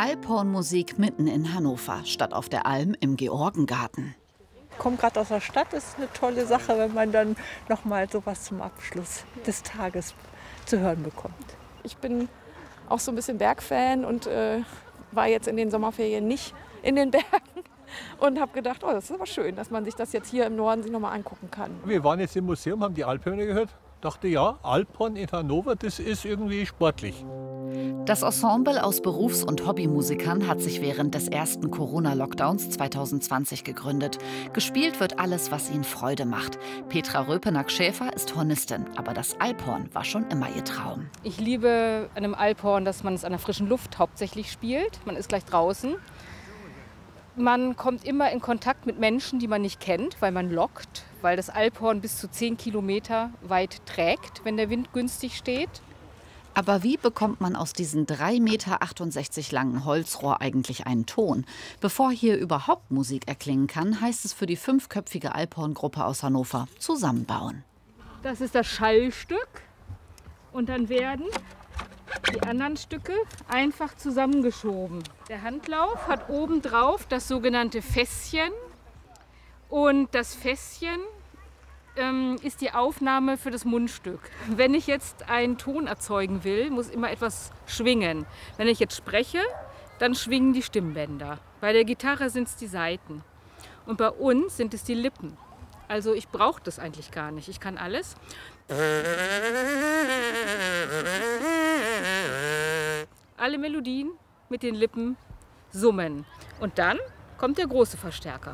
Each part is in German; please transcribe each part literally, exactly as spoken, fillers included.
Alphornmusik mitten in Hannover, statt auf der Alm im Georgengarten. Ich komme gerade aus der Stadt, das ist eine tolle Sache, wenn man dann noch mal sowas zum Abschluss des Tages zu hören bekommt. Ich bin auch so ein bisschen Bergfan und äh, war jetzt in den Sommerferien nicht in den Bergen und habe gedacht, oh, das ist aber schön, dass man sich das jetzt hier im Norden sich noch mal angucken kann. Wir waren jetzt im Museum, haben die Alphörner gehört. Dachte, ja, Alphorn in Hannover, das ist irgendwie sportlich. Das Ensemble aus Berufs- und Hobbymusikern hat sich während des ersten Corona-Lockdowns zwanzig zwanzig gegründet. Gespielt wird alles, was ihnen Freude macht. Petra Röpenack-Schäfer ist Hornistin, aber das Alphorn war schon immer ihr Traum. Ich liebe an einem Alphorn, dass man es an der frischen Luft hauptsächlich spielt. Man ist gleich draußen. Man kommt immer in Kontakt mit Menschen, die man nicht kennt, weil man lockt, weil das Alphorn bis zu zehn Kilometer weit trägt, wenn der Wind günstig steht. Aber wie bekommt man aus diesem drei Meter achtundsechzig langen Holzrohr eigentlich einen Ton? Bevor hier überhaupt Musik erklingen kann, heißt es für die fünfköpfige Alphorn-Gruppe aus Hannover zusammenbauen. Das ist das Schallstück und dann werden die anderen Stücke einfach zusammengeschoben. Der Handlauf hat obendrauf das sogenannte Fässchen und das Fässchen ähm, ist die Aufnahme für das Mundstück. Wenn ich jetzt einen Ton erzeugen will, muss immer etwas schwingen. Wenn ich jetzt spreche, dann schwingen die Stimmbänder. Bei der Gitarre sind es die Saiten und bei uns sind es die Lippen. Also ich brauche das eigentlich gar nicht. Ich kann alles. Alle Melodien mit den Lippen summen. Und dann kommt der große Verstärker.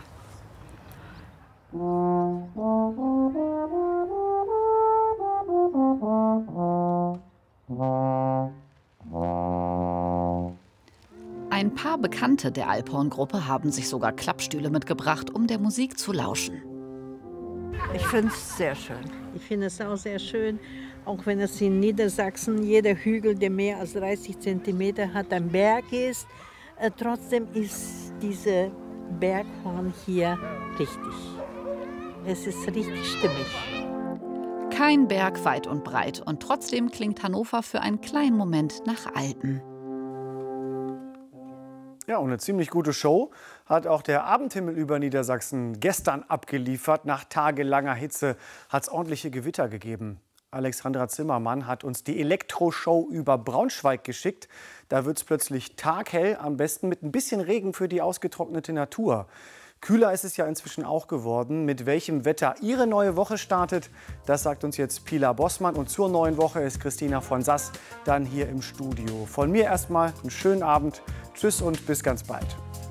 Ein paar Bekannte der Alphorn-Gruppe haben sich sogar Klappstühle mitgebracht, um der Musik zu lauschen. Ich finde es sehr schön. Ich finde es auch sehr schön, auch wenn es in Niedersachsen jeder Hügel, der mehr als dreißig Zentimeter hat, ein Berg ist. Äh, trotzdem ist dieser Berghorn hier richtig. Es ist richtig stimmig. Kein Berg weit und breit und trotzdem klingt Hannover für einen kleinen Moment nach Alpen. Ja, und eine ziemlich gute Show hat auch der Abendhimmel über Niedersachsen gestern abgeliefert. Nach tagelanger Hitze hat es ordentliche Gewitter gegeben. Alexandra Zimmermann hat uns die Elektroshow über Braunschweig geschickt. Da wird es plötzlich taghell, am besten mit ein bisschen Regen für die ausgetrocknete Natur. Kühler ist es ja inzwischen auch geworden. Mit welchem Wetter Ihre neue Woche startet, das sagt uns jetzt Pila Bossmann. Und zur neuen Woche ist Christina von Sass dann hier im Studio. Von mir erstmal einen schönen Abend. Tschüss und bis ganz bald.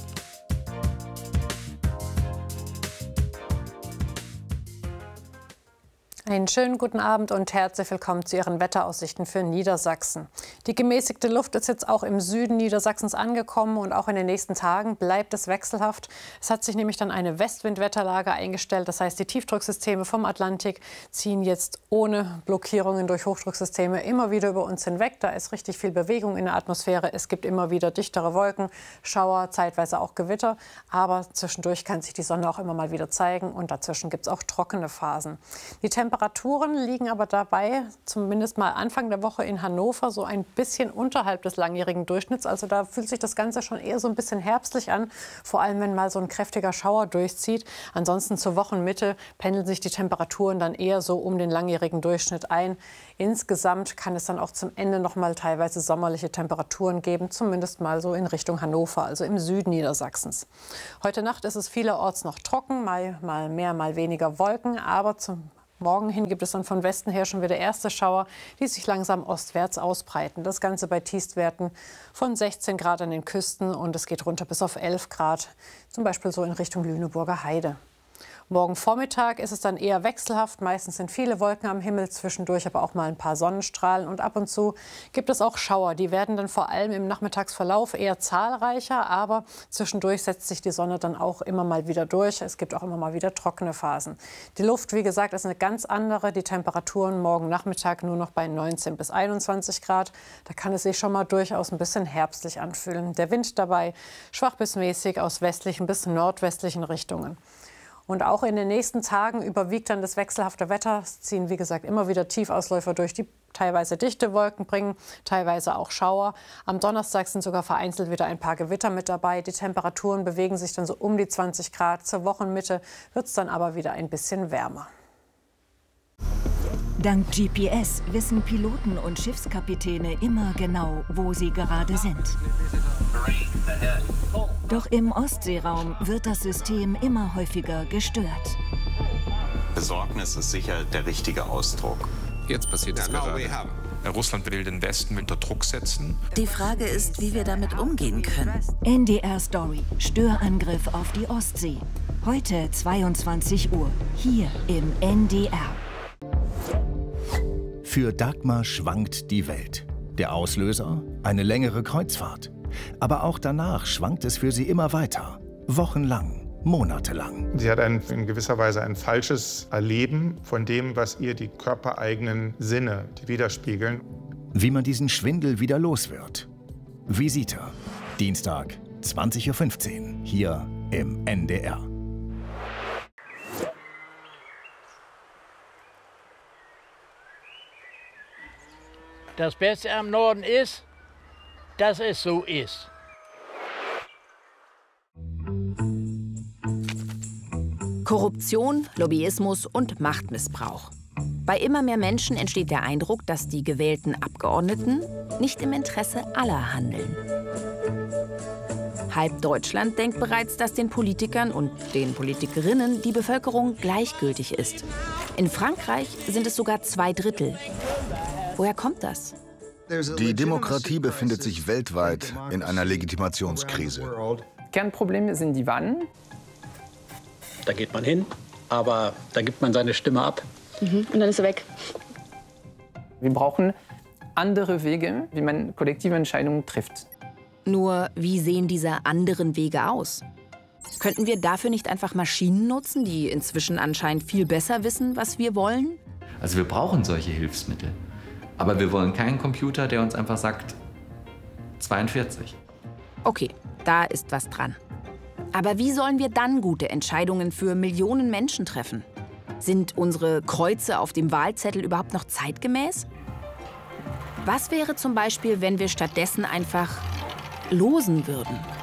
Einen schönen guten Abend und herzlich willkommen zu Ihren Wetteraussichten für Niedersachsen. Die gemäßigte Luft ist jetzt auch im Süden Niedersachsens angekommen und auch in den nächsten Tagen bleibt es wechselhaft. Es hat sich nämlich dann eine Westwindwetterlage eingestellt. Das heißt, die Tiefdrucksysteme vom Atlantik ziehen jetzt ohne Blockierungen durch Hochdrucksysteme immer wieder über uns hinweg. Da ist richtig viel Bewegung in der Atmosphäre. Es gibt immer wieder dichtere Wolken, Schauer, zeitweise auch Gewitter. Aber zwischendurch kann sich die Sonne auch immer mal wieder zeigen und dazwischen gibt es auch trockene Phasen. Die Temperaturen liegen aber dabei, zumindest mal Anfang der Woche in Hannover, so ein bisschen unterhalb des langjährigen Durchschnitts. Also da fühlt sich das Ganze schon eher so ein bisschen herbstlich an, vor allem wenn mal so ein kräftiger Schauer durchzieht. Ansonsten zur Wochenmitte pendeln sich die Temperaturen dann eher so um den langjährigen Durchschnitt ein. Insgesamt kann es dann auch zum Ende noch mal teilweise sommerliche Temperaturen geben, zumindest mal so in Richtung Hannover, also im Süden Niedersachsens. Heute Nacht ist es vielerorts noch trocken, mal, mal mehr, mal weniger Wolken, aber zum Morgen hin gibt es dann von Westen her schon wieder erste Schauer, die sich langsam ostwärts ausbreiten. Das Ganze bei Tiefstwerten von sechzehn Grad an den Küsten und es geht runter bis auf elf Grad, zum Beispiel so in Richtung Lüneburger Heide. Morgen Vormittag ist es dann eher wechselhaft. Meistens sind viele Wolken am Himmel, zwischendurch aber auch mal ein paar Sonnenstrahlen. Und ab und zu gibt es auch Schauer. Die werden dann vor allem im Nachmittagsverlauf eher zahlreicher. Aber zwischendurch setzt sich die Sonne dann auch immer mal wieder durch. Es gibt auch immer mal wieder trockene Phasen. Die Luft, wie gesagt, ist eine ganz andere. Die Temperaturen morgen Nachmittag nur noch bei neunzehn bis einundzwanzig Grad. Da kann es sich schon mal durchaus ein bisschen herbstlich anfühlen. Der Wind dabei schwach bis mäßig aus westlichen bis nordwestlichen Richtungen. Und auch in den nächsten Tagen überwiegt dann das wechselhafte Wetter. Es ziehen, wie gesagt, immer wieder Tiefausläufer durch, die teilweise dichte Wolken bringen, teilweise auch Schauer. Am Donnerstag sind sogar vereinzelt wieder ein paar Gewitter mit dabei. Die Temperaturen bewegen sich dann so um die zwanzig Grad. Zur Wochenmitte wird es dann aber wieder ein bisschen wärmer. Dank G P S wissen Piloten und Schiffskapitäne immer genau, wo sie gerade sind. Doch im Ostseeraum wird das System immer häufiger gestört. Besorgnis ist sicher der richtige Ausdruck. Jetzt passiert es gerade. Russland will den Westen unter Druck setzen. Die Frage ist, wie wir damit umgehen können. N D R Story. Störangriff auf die Ostsee. Heute zweiundzwanzig Uhr. Hier im N D R. Für Dagmar schwankt die Welt. Der Auslöser? Eine längere Kreuzfahrt. Aber auch danach schwankt es für sie immer weiter. Wochenlang, monatelang. Sie hat ein, in gewisser Weise ein falsches Erleben von dem, was ihr die körpereigenen Sinne widerspiegeln. Wie man diesen Schwindel wieder los wird. Visite. Dienstag, zwanzig Uhr fünfzehn. Hier im N D R. Das Beste am Norden ist, dass es so ist. Korruption, Lobbyismus und Machtmissbrauch. Bei immer mehr Menschen entsteht der Eindruck, dass die gewählten Abgeordneten nicht im Interesse aller handeln. Halb Deutschland denkt bereits, dass den Politikern und den Politikerinnen die Bevölkerung gleichgültig ist. In Frankreich sind es sogar zwei Drittel. Woher kommt das? Die Demokratie befindet sich weltweit in einer Legitimationskrise. Kernprobleme sind die Wahlen. Da geht man hin, aber da gibt man seine Stimme ab. Mhm. Und dann ist er weg. Wir brauchen andere Wege, wie man kollektive Entscheidungen trifft. Nur, wie sehen diese anderen Wege aus? Könnten wir dafür nicht einfach Maschinen nutzen, die inzwischen anscheinend viel besser wissen, was wir wollen? Also wir brauchen solche Hilfsmittel. Aber wir wollen keinen Computer, der uns einfach sagt, zweiundvierzig. Okay, da ist was dran. Aber wie sollen wir dann gute Entscheidungen für Millionen Menschen treffen? Sind unsere Kreuze auf dem Wahlzettel überhaupt noch zeitgemäß? Was wäre zum Beispiel, wenn wir stattdessen einfach losen würden?